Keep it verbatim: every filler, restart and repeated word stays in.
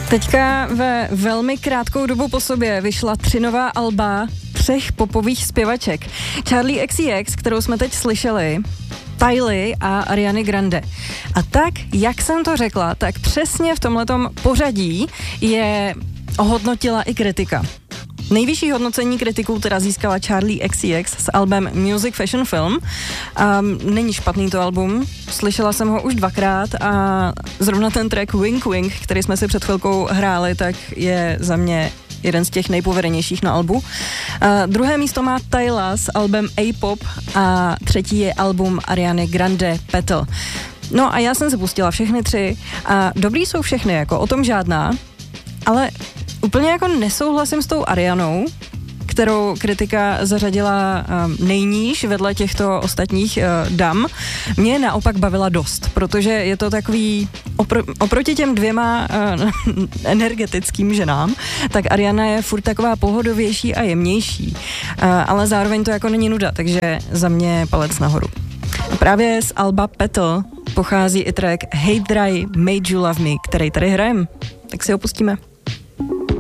Teďka ve velmi krátkou dobu po sobě vyšla tři nová alba třech popových zpěvaček. Charli X C X, kterou jsme teď slyšeli, Tyly a Ariany Grande. A tak, jak jsem to řekla, tak přesně v tomhletom pořadí je ohodnotila i kritika. Nejvyšší hodnocení kritiků teda získala Charli X C X s albem Music Fashion Film. Um, není špatný to album, slyšela jsem ho už dvakrát a zrovna ten track Wink Wink, který jsme si před chvilkou hráli, tak je za mě jeden z těch nejpovedenějších na albu. Uh, druhé místo má Tyla s albem A-Pop a třetí je album Ariany Grande Petal. No a já jsem se pustila všechny tři a dobrý jsou všechny, jako o tom žádná, ale úplně jako nesouhlasím s tou Arianou, kterou kritika zařadila um, nejníž vedle těchto ostatních uh, dam. Mě naopak bavila dost, protože je to takový, opr- oproti těm dvěma uh, energetickým ženám, tak Ariana je furt taková pohodovější a jemnější, uh, ale zároveň to jako není nuda, takže za mě palec nahoru. A právě z alba Petal pochází i track Hate Dry Made You Love Me, který tady hrajem, tak si ho pustíme.